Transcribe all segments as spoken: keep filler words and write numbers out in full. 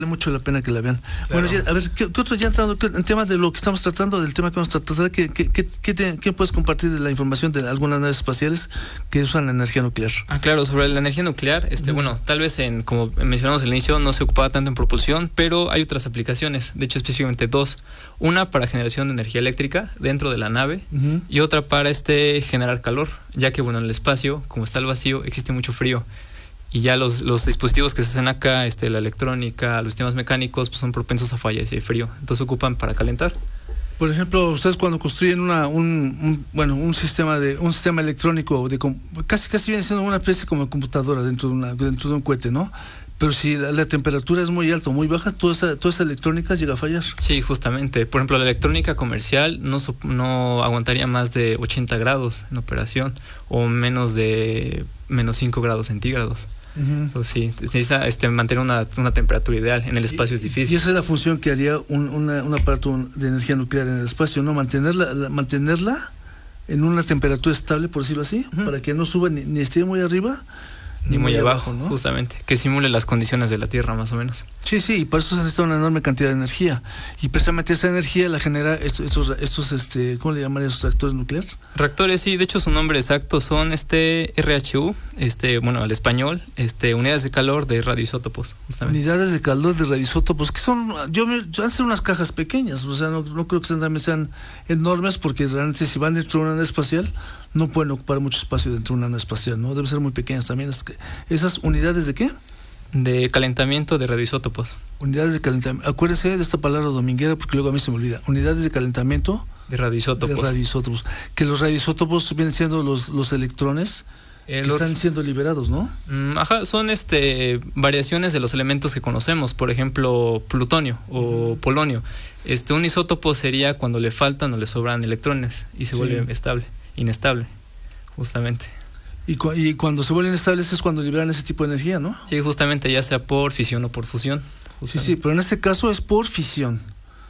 Vale mucho la pena que la vean. Claro. Bueno, ya, a ver, ¿qué, qué otro ya entrando qué, en tema de lo que estamos tratando, del tema que vamos a tratar, ¿qué, qué, qué, qué, te, qué puedes compartir de la información de algunas naves espaciales que usan la energía nuclear? Ah, claro, sobre la energía nuclear, este, mm. bueno, tal vez en, como mencionamos al inicio, no se ocupaba tanto en propulsión, pero hay otras aplicaciones, de hecho específicamente dos. Una para generación de energía eléctrica dentro de la nave uh-huh. y otra para este generar calor, ya que bueno, en el espacio, como está el vacío, existe mucho frío. Y ya los, los dispositivos que se hacen acá, este, la electrónica, los sistemas mecánicos, pues son propensos a fallas y frío. Entonces se ocupan para calentar. Por ejemplo, ustedes cuando construyen una, un, un bueno, un sistema de, un sistema electrónico de casi casi viene siendo una especie como de computadora dentro de una, dentro de un cohete, ¿no? Pero si la, la temperatura es muy alta o muy baja, toda esa, toda esa electrónica llega a fallar. Sí, justamente. Por ejemplo, la electrónica comercial no, no aguantaría más de ochenta grados en operación o menos de menos cinco grados centígrados. Uh-huh. Entonces, sí, necesita este, mantener una, una temperatura ideal. En el espacio y, es difícil. Y esa es la función que haría un, una, un aparato de energía nuclear en el espacio, ¿no? Mantenerla, la, mantenerla en una temperatura estable, por decirlo así, uh-huh. para que no suba ni, ni esté muy arriba ni muy, muy abajo, abajo, ¿no? Justamente, que simule las condiciones de la Tierra más o menos. Sí, sí, y para eso se necesita una enorme cantidad de energía, y precisamente esa energía la genera estos, estos, estos este, ¿cómo le llamarían esos reactores nucleares? Reactores, sí, de hecho su nombre exacto son este R H U, este, bueno, al español, este, unidades de calor de radioisótopos, justamente. Unidades de calor de radioisótopos, que son, yo me, yo hacen unas cajas pequeñas, o sea, no, no creo que sean, también sean enormes, porque realmente si van dentro de una nave espacial, no pueden ocupar mucho espacio dentro de una nave espacial, ¿no? Deben ser muy pequeñas también. Es que, ¿esas unidades de qué? De calentamiento de radioisótopos. Unidades de calentamiento. Acuérdese de esta palabra dominguera porque luego a mí se me olvida. Unidades de calentamiento de radioisótopos. De radioisótopos. Que los radioisótopos vienen siendo los, los electrones eh, que los, están siendo liberados, ¿no? Ajá, son este variaciones de los elementos que conocemos, por ejemplo, plutonio o polonio. Este, un isótopo sería cuando le faltan o le sobran electrones y se sí. vuelve estable. Inestable, justamente. Y, cu- y cuando se vuelven estables es cuando liberan ese tipo de energía, ¿no? Sí, justamente, ya sea por fisión o por fusión. Sí, sí, pero en este caso es por fisión,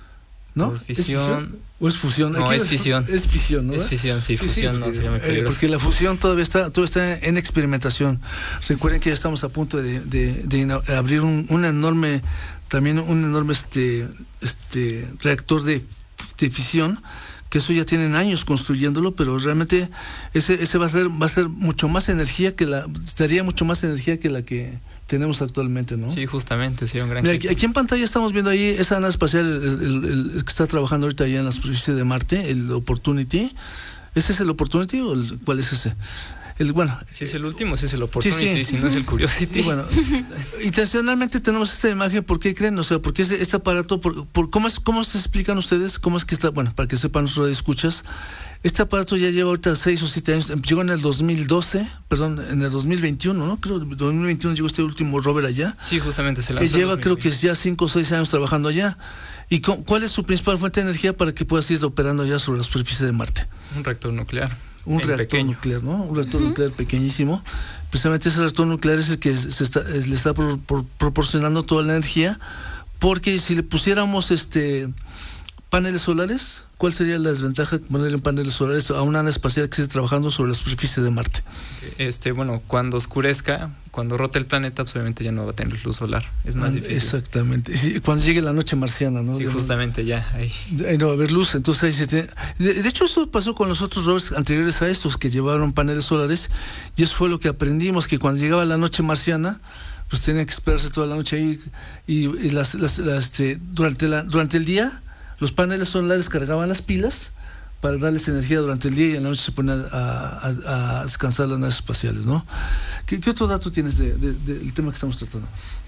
¿no? Por fisión. ¿Es fisión o es fusión? No, Aquí es fisión. Es fisión, ¿no? Es fisión, sí, sí fusión, sí, no, porque, sería muy peligroso. Eh, porque la fusión todavía está, todavía está en experimentación. Recuerden que ya estamos a punto de, de, de abrir un, un enorme, también un enorme este, este reactor de, de fisión, que eso ya tienen años construyéndolo, pero realmente ese ese va a ser va a ser mucho más energía que la daría mucho más energía que la que tenemos actualmente, ¿no? Sí, justamente, sí, un gran. Mira, aquí, aquí en pantalla estamos viendo ahí esa nave espacial, el, el, el, el que está trabajando ahorita allá en la superficie de Marte, el Opportunity. ¿Ese es el Opportunity o el, cuál es ese? El, bueno, si es el último, si es el Opportunity, sí, sí. Si no es el Curiosity. Bueno, intencionalmente tenemos esta imagen, ¿por qué creen? O sea, porque este, este aparato, por, por, ¿cómo, es, ¿cómo se explican ustedes? ¿Cómo es que está? Bueno, para que sepan nuestros escuchas, este aparato ya lleva ahorita seis o siete años, llegó en el dos mil doce, perdón, en el dos mil veintiuno, ¿no? Creo que en el dos mil veintiuno llegó este último rover allá. Sí, justamente se lanzó. Que lleva, creo que ya cinco o seis años trabajando allá. ¿Y cuál es su principal fuente de energía para que pueda seguir operando ya sobre la superficie de Marte? Un reactor nuclear. Un reactor pequeño. nuclear, ¿no? Un reactor uh-huh. nuclear pequeñísimo. Precisamente ese reactor nuclear es el que se está, le está por, por, proporcionando toda la energía, porque si le pusiéramos este paneles solares, ¿cuál sería la desventaja de ponerle paneles solares a una nave espacial que esté trabajando sobre la superficie de Marte? Este, bueno, cuando oscurezca, cuando rote el planeta, pues obviamente ya no va a tener luz solar, es más ah, difícil. Exactamente, sí, cuando llegue la noche marciana, ¿no? Sí, justamente ya, ahí. Ahí no va a haber luz, entonces ahí se tiene... De, de hecho, eso pasó con los otros rovers anteriores a estos, que llevaron paneles solares, y eso fue lo que aprendimos, que cuando llegaba la noche marciana, pues tenían que esperarse toda la noche ahí, y, y las, las, las, este, durante, la, durante el día, los paneles solares cargaban las pilas para darles energía durante el día y en la noche se ponen a, a, a descansar las naves espaciales, ¿no? ¿Qué, qué otro dato tienes de, de, de, del tema que estamos tratando?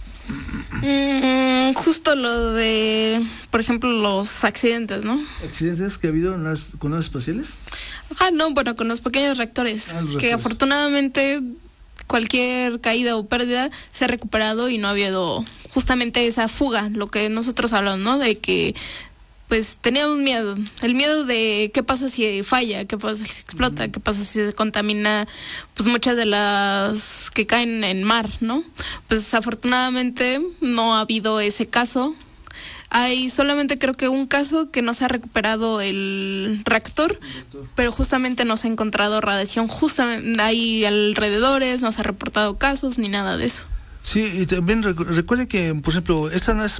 Mm, justo lo de, por ejemplo, los accidentes, ¿no? ¿Accidentes que ha habido en las, con naves espaciales? Ajá, no, bueno, con los pequeños reactores, ah, los que reactores. Afortunadamente cualquier caída o pérdida se ha recuperado y no ha habido justamente esa fuga, lo que nosotros hablamos, ¿no? De que pues teníamos miedo, el miedo de qué pasa si falla, qué pasa si explota, qué pasa si se contamina, pues muchas de las que caen en mar, ¿no? Pues afortunadamente no ha habido ese caso. Hay solamente creo que un caso que no se ha recuperado el reactor, pero justamente no se ha encontrado radiación, justamente hay alrededores, no se ha reportado casos ni nada de eso. Sí, y también recu- recuerde que, por ejemplo, esta nave